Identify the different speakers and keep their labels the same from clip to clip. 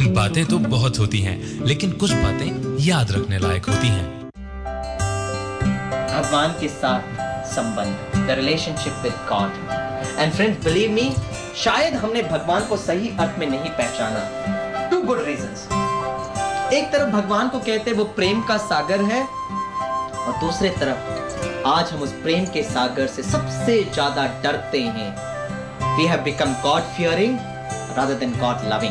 Speaker 1: बातें तो बहुत होती हैं, लेकिन कुछ बातें याद रखने लायक होती हैं।
Speaker 2: भगवान के साथ संबंध, the relationship with God. And friends, believe me, शायद हमने भगवान को सही अर्थ में नहीं पहचाना। To good reasons. एक तरफ भगवान को कहते वो प्रेम का सागर है, और दूसरे तरफ आज हम उस प्रेम के सागर से सबसे ज्यादा डरते हैं। We have become God fearing rather than God loving.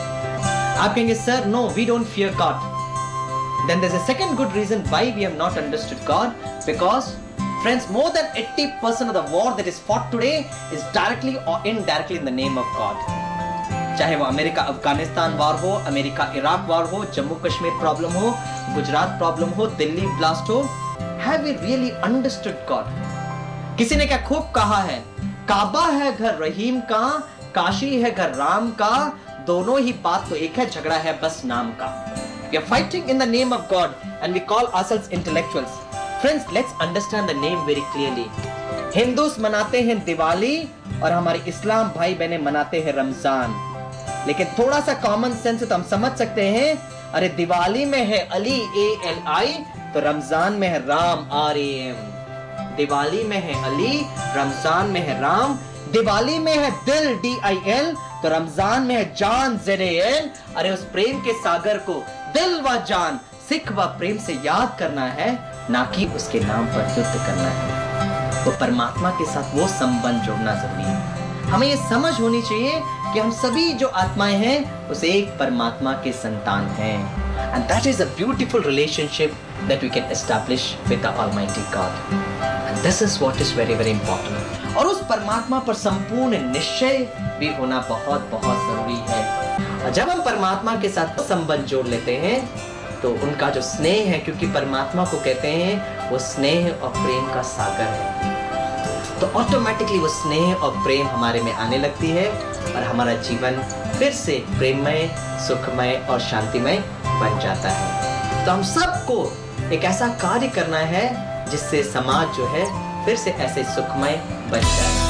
Speaker 2: आप कहेंगे sir, no, we don't fear God. Then there's a second good reason why we have not understood God, because friends, more than 80% of the war that is fought today is directly or indirectly in the name of God. चाहे वो America Afghanistan वार हो, America Iraq वार हो, Jammu Kashmir problem हो, Gujarat problem हो, Delhi blast हो, have we really understood God? किसी ने क्या खूब कहा है, काबा है घर रहीम का, काशी है घर राम का, दोनों ही बात तो एक है, झगड़ा है बस नाम का। We are fighting in the name of God and we call ourselves intellectuals. Friends, let's understand the name very clearly. Hindus मनाते हैं दिवाली और हमारे इस्लाम भाई बहने मनाते हैं रमजान। लेकिन थोड़ा सा कॉमन सेंस है तो हम समझ सकते हैं, अरे दिवाली में है अली ALI, तो रमजान में है राम RAM। दिवाली में है अली, रमजान में है राम। दिवाली में है दिल DIL, तो रमजान में है जान ZAN। अरे उस प्रेम के सागर को दिल व जान, सिख व प्रेम से याद करना है, ना कि उसके नाम पर युद्ध करना है। तो परमात्मा के साथ वो संबंध जोड़ना जरूरी है। हमें ये समझ होनी चाहिए कि हम सभी जो आत्माएं हैं उस एक परमात्मा के संतान हैं। And that is a beautiful relationship that we can establish with the Almighty God. And this is what is very very important. और उस परमात्मा पर संपूर्ण निश्चय भी होना बहुत बहुत जरूरी है। और जब हम परमात्मा के साथ संबंध जोड़ लेते हैं तो उनका जो स्नेह है, क्योंकि परमात्मा को कहते हैं वो स्नेह और प्रेम का सागर है, तो ऑटोमेटिकली वो स्नेह और प्रेम हमारे में आने लगती है और हमारा जीवन फिर से प्रेममय, सुखमय और शांतिमय बन जाता है। तो हम सबको एक ऐसा कार्य करना है जिससे समाज जो है फिर से ऐसे सुखमय बन जाए।